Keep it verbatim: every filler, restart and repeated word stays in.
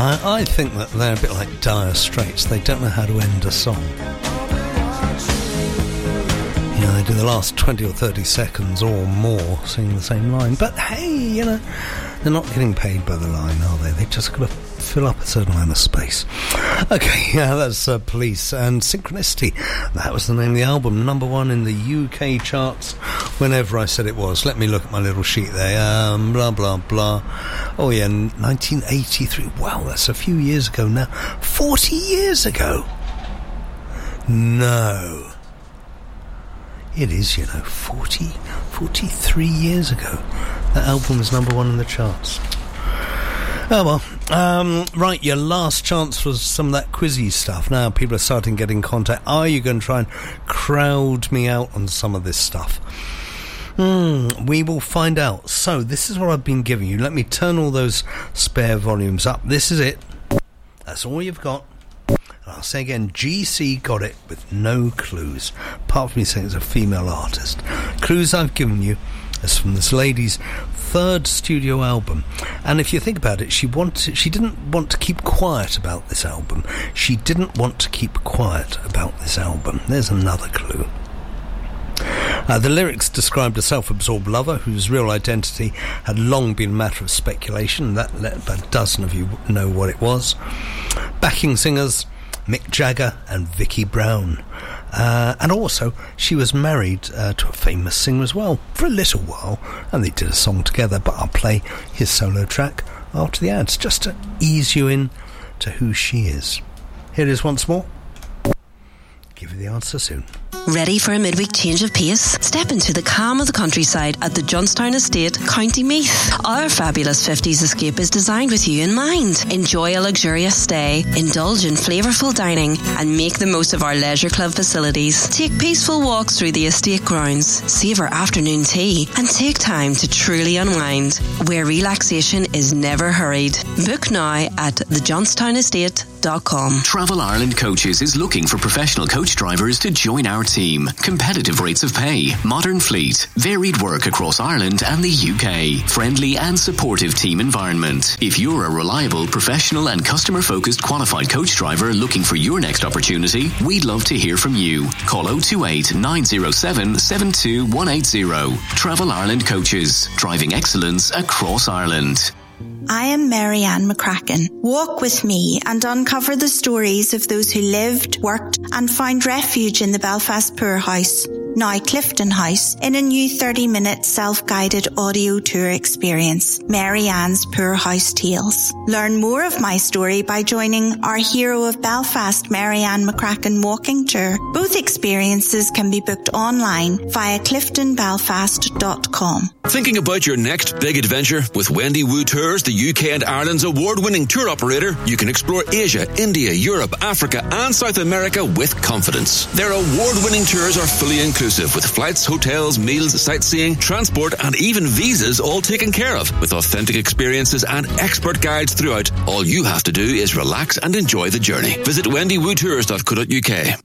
I, I think that they're a bit like Dire Straits. They don't know how to end a song. You know, they do the last twenty or thirty seconds or more singing the same line. But hey, you know, they're not getting paid by the line, are they? They just got to fill up a certain amount of space. Okay, yeah, that's uh, Police and Synchronicity. That was the name of the album, number one in the U K charts whenever I said it was. Let me look at my little sheet there. Um, blah, blah, blah. Oh, yeah, nineteen eighty-three. Wow, that's a few years ago now. forty years ago. No. It is, you know, forty, forty-three years ago. That album was number one in the charts. Oh, well. Um, right, your last chance for some of that quizzy stuff. Now people are starting to get in contact. Are you going to try and crowd me out on some of this stuff? Hmm, we will find out. So, this is what I've been giving you. Let me turn all those spare volumes up. This is it. That's all you've got. And I'll say again, G C got it with no clues, apart from me saying it's a female artist. Clues I've given you is from this lady's third studio album, and if you think about it, she wanted, she didn't want to keep quiet about this album. She didn't want to keep quiet about this album. There's another clue. Uh, the lyrics described a self-absorbed lover whose real identity had long been a matter of speculation. That let about a dozen of you know what it was. Backing singers Mick Jagger and Vicky Brown. Uh, and also, she was married uh, to a famous singer as well for a little while, and they did a song together, but I'll play his solo track after the ads, just to ease you in to who she is. Here it is once more. Give you the answer soon. Ready for a midweek change of pace? Step into the calm of the countryside at the Johnstown Estate, County Meath. Our fabulous fifties escape is designed with you in mind. Enjoy a luxurious stay, indulge in flavourful dining, and make the most of our leisure club facilities. Take peaceful walks through the estate grounds, savour afternoon tea, and take time to truly unwind, where relaxation is never hurried. Book now at the johnstown estate dot com. Travel Ireland Coaches is looking for professional coach drivers to join our team. Competitive rates of pay, modern fleet, varied work across Ireland and the U K, friendly and supportive team environment. If you're a reliable, professional and customer-focused qualified coach driver looking for your next opportunity, we'd love to hear from you. Call oh two eight, nine oh seven, seven two one eight oh. Travel Ireland Coaches, driving excellence across Ireland. I am Marianne McCracken. Walk with me and uncover the stories of those who lived, worked and found refuge in the Belfast Poorhouse, now Clifton House, in a new thirty-minute self-guided audio tour experience, Marianne's Poorhouse Tales. Learn more of my story by joining our Hero of Belfast, Marianne McCracken walking tour. Both experiences can be booked online via clifton belfast dot com. Thinking about your next big adventure? With Wendy Wu Tours, the U K and Ireland's award-winning tour operator, you can explore Asia, India, Europe, Africa and South America with confidence. Their award-winning tours are fully inclusive, with flights, hotels, meals, sightseeing, transport and even visas all taken care of. With authentic experiences and expert guides throughout, all you have to do is relax and enjoy the journey. Visit wendy woo tours dot co dot uk.